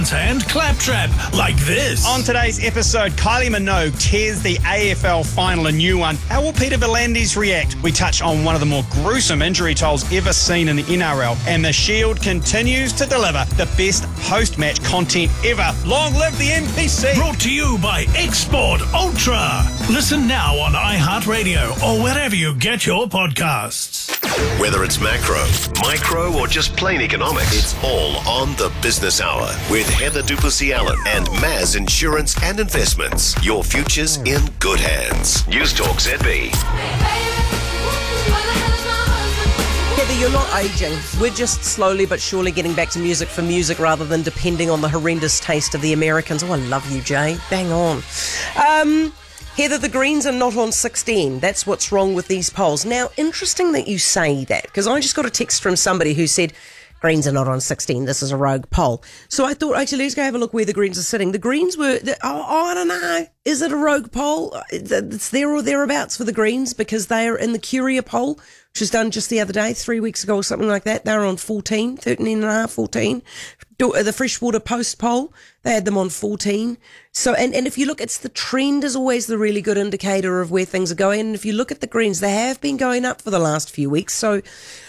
and Claptrap like this. On today's episode, Kylie Minogue tears the AFL final, a new one. How will Peter V'landys react? We touch on one of the more gruesome injury tolls ever seen in the NRL, and the Shield continues to deliver the best post-match content ever. Long live the NPC! Brought to you by Export Ultra. Listen now on iHeartRadio or wherever you get your podcasts. Whether it's macro, micro, or just plain economics, it's all on the Business Hour with Heather Duplessis-Allen and Maz Insurance and Investments. Your future's in good hands. News Talk ZB. Heather, you're not aging. We're just slowly but surely getting back to music for music rather than depending on the horrendous taste of the Americans. Oh, I love you, Jay. Bang on. Heather, the Greens are not on 16. That's what's wrong with these polls. Now, interesting that you say that, because I just got a text from somebody who said, Greens are not on 16. This is a rogue poll. So I thought, actually, let's go have a look where the Greens are sitting. The Greens were, I don't know. Is it a rogue poll? It's there or thereafts for the Greens because they are in the Curia poll, which was done just the other day, 3 weeks ago or something like that. They were on 14, 13.5, 14. The Freshwater Post poll, they had them on 14. So, and if you look, it's the trend is always the really good indicator of where things are going. And if you look at the Greens, they have been going up for the last few weeks. So,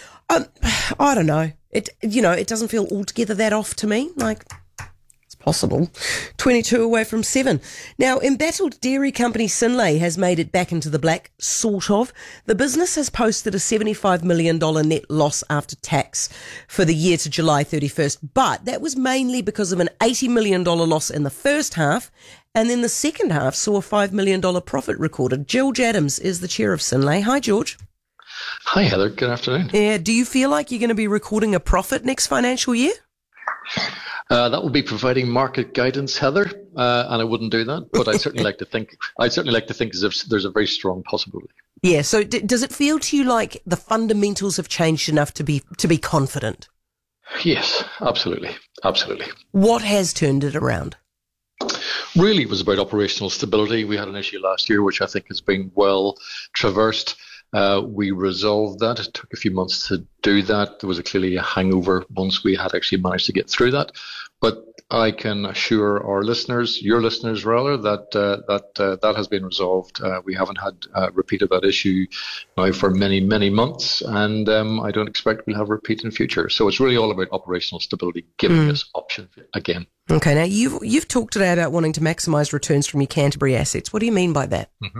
I don't know. It doesn't feel altogether that off to me. Like, it's possible. 22 away from 7. Now, embattled dairy company Synlait has made it back into the black, sort of. The business has posted a $75 million net loss after tax for the year to July 31st, but that was mainly because of an $80 million loss in the first half, and then the second half saw a $5 million profit recorded. George Adams is the chair of Synlait. Hi, George. Hi, Heather. Good afternoon. Yeah. Do you feel like you're going to be recording a profit next financial year? That will be providing market guidance, Heather, and I wouldn't do that. But I'd certainly like to think. As if there's a very strong possibility. Yeah. So, does it feel to you like the fundamentals have changed enough to be confident? Yes, absolutely. What has turned it around? Really, it was about operational stability. We had an issue last year, which I think has been well traversed. We resolved that. It took a few months to do that. There was clearly a hangover once we had actually managed to get through that. But I can assure our listeners, your listeners rather, that has been resolved. We haven't had repeat of that issue now for many, many months, and I don't expect we'll have a repeat in the future. So it's really all about operational stability, giving us options again. Okay, now you've talked today about wanting to maximise returns from your Canterbury assets. What do you mean by that? Mm-hmm.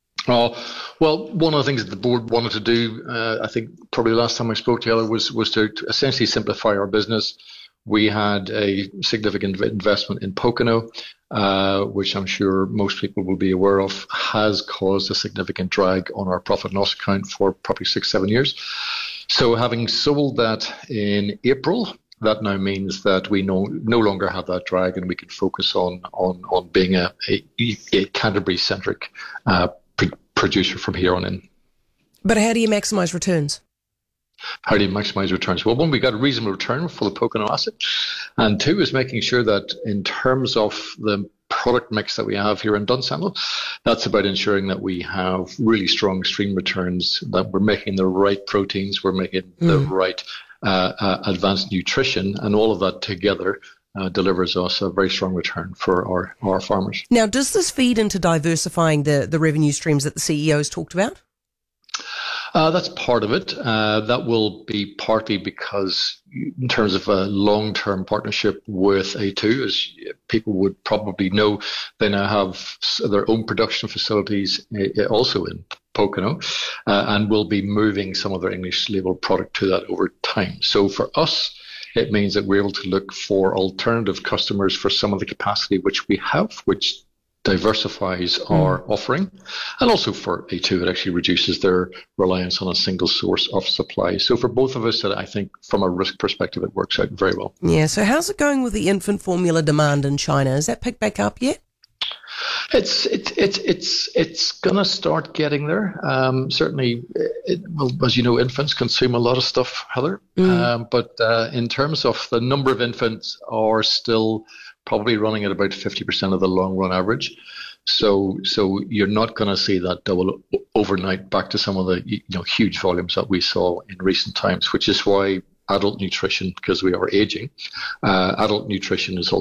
Well, one of the things that the board wanted to do, I think probably the last time I spoke to you, was to essentially simplify our business. We had a significant investment in Pokeno, which I'm sure most people will be aware of, has caused a significant drag on our profit and loss account for probably 6-7 years. So having sold that in April, that now means that we no longer have that drag and we can focus on being a Canterbury-centric producer from here on in. But how do you maximise returns? How do you maximise returns? Well, one, we got a reasonable return for the Pokeno asset. And two is making sure that in terms of the product mix that we have here in Dunsandel, that's about ensuring that we have really strong stream returns, that we're making the right proteins, we're making the right advanced nutrition, and all of that together delivers us a very strong return for our farmers. Now, does this feed into diversifying the revenue streams that the CEO has talked about? That's part of it. That will be partly because in terms of a long-term partnership with A2, as people would probably know, they now have their own production facilities also in Pokeno, and will be moving some of their English label product to that over time. So for us, it means that we're able to look for alternative customers for some of the capacity which we have, which diversifies our offering. And also for A2, it actually reduces their reliance on a single source of supply. So for both of us, I think from a risk perspective, it works out very well. Yeah, so how's it going with the infant formula demand in China? Has that picked back up yet? It's gonna start getting there. Certainly, as you know, infants consume a lot of stuff, Heather. But in terms of the number of infants are still probably running at about 50% of the long run average. So you're not going to see that double overnight back to some of the huge volumes that we saw in recent times, which is why adult nutrition, because we are aging, adult nutrition is also